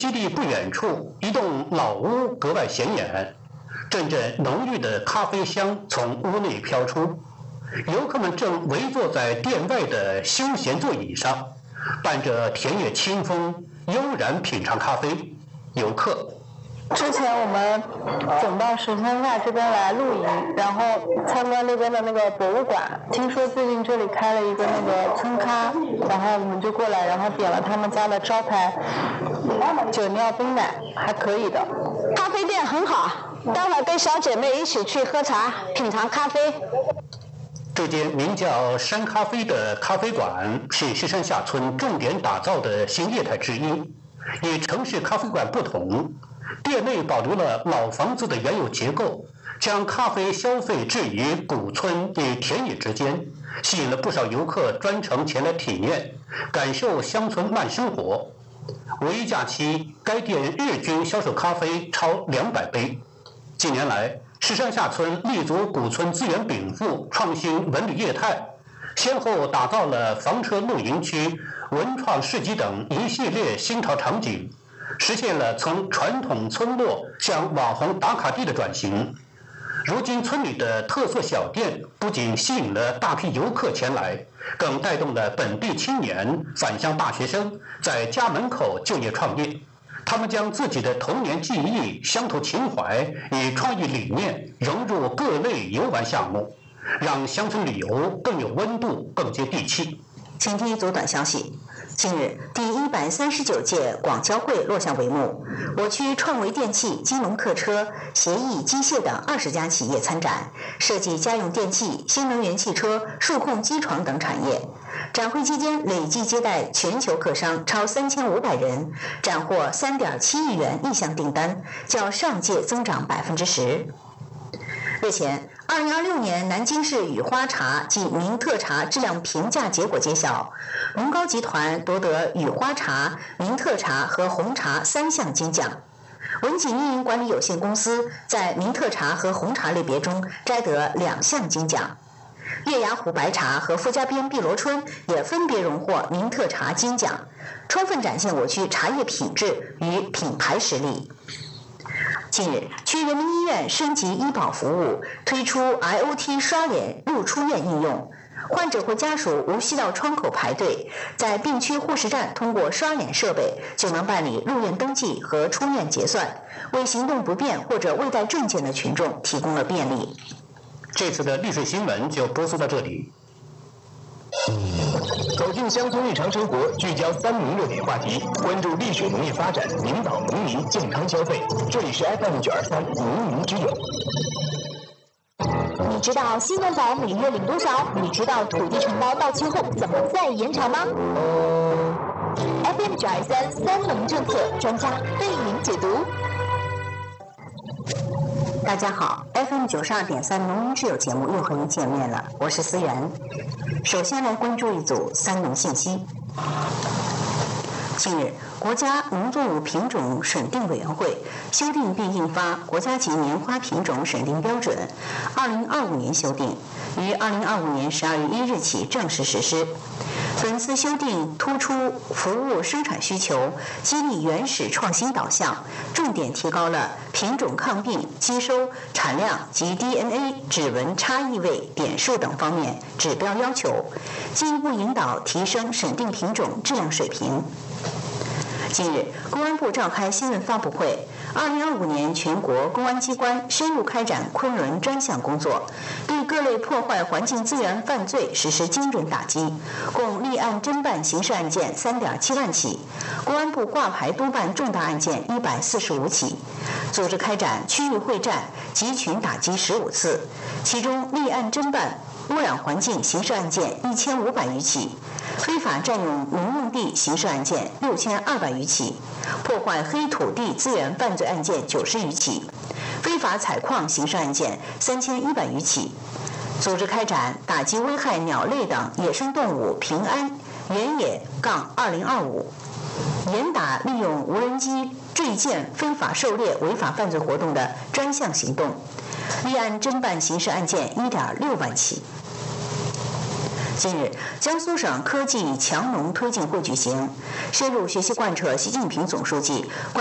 基地不远处，一栋老屋格外显眼，阵阵浓郁的咖啡香从屋内飘出。游客们正围坐在店外的休闲座椅上，伴着田野清风，悠然品尝咖啡。游客之前我们总到石山下这边来露营，然后参观那边的那个博物馆。听说最近这里开了一个那个村咖，然后我们就过来，然后点了他们家的招牌酒酿冰奶，还可以的。 咖啡店很好，待会儿跟小姐妹一起去喝茶，品尝咖啡。 这间名叫山咖啡的咖啡馆是石山下村重点打造的新业态之一。与城市咖啡馆不同，店内保留了老房子的原有结构，将咖啡消费置于古村与田野之间，吸引了不少游客专程前来体验，感受乡村慢生活。五一假期，该店日均销售咖啡超200杯。近年来，石山下村立足古村资源禀赋，创新文旅业态，先后打造了房车露营区、文创市集等一系列新潮场景，实现了从传统村落向网红打卡地的转型。如今村里的特色小店不仅吸引了大批游客前来，更带动了本地青年、返乡大学生在家门口就业创业。他们将自己的童年记忆、乡土情怀与创意理念融入各类游玩项目，让乡村旅游更有温度、更接地气。 请听一组短消息。近日，第139届广交会落下帷幕，我区创维电器、金龙客车、协议机械等20家企业参展，设计家用电器、新能源汽车、数控机床等产业。展会期间累计接待全球客商超3500人，斩获3.7亿元意向订单，较上届增长10%。日前，2026年南京市雨花茶及名特茶质量评价结果揭晓，龙高集团夺得雨花茶、名特茶和红茶3项金奖。文景运营管理有限公司在名特茶和红茶类别中摘得2项金奖。月牙湖白茶和傅家边碧螺春也分别荣获名特茶金奖，充分展现我区茶叶品质与品牌实力。近日，区人民医院升级医保服务，推出 IoT 刷脸入出院应用，患者或家属无需到窗口排队，在病区护士站通过刷脸设备就能办理入院登记和出院结算，为行动不便或者未带证件的群众提供了便利。 这次的丽水新闻就播送到这里。 走进乡村日常生活，聚焦3农热点话题，关注丽水农业发展，引导农民健康消费。这里是 FM923农民之友。 你知道新农保每月领多少？你知道土地承包到期后怎么再延长吗？FM923农政策专家为您解读。 大家好 ，FM92.3农民之友节目又和您见面了，我是思源。首先来关注一组3农信息。近日，国家农作物品种审定委员会修订并印发国家级年花品种审定标准（2025年修订），于2025年12月1日起正式实施。本次修订突出服务生产需求，激励原始创新导向，重点提高了品种抗病、基收、产量及 DNA 指纹差异位点数等方面指标要求，进一步引导提升审定品种质量水平。近日，公安部召开新闻发布会，2025年全国公安机关深入开展昆仑专项工作，对各类破坏环境资源犯罪实施精准打击，共立案侦办刑事案件3.7万起，公安部挂牌督办重大案件145起，组织开展区域会战，集群打击15次，其中立案侦办污染环境刑事案件1500余起，非法占用农用地刑事案件6200余起，破坏黑土地资源犯罪案件90余起，非法采矿刑事案件3100余起，组织开展打击危害鸟类等野生动物平安原野-2025，严打利用无人机坠舰非法狩猎违法犯罪活动的专项行动，立案侦办刑事案件1.6万起。 近日，江苏省科技强农推进会举行，深入学习贯彻习近平总书记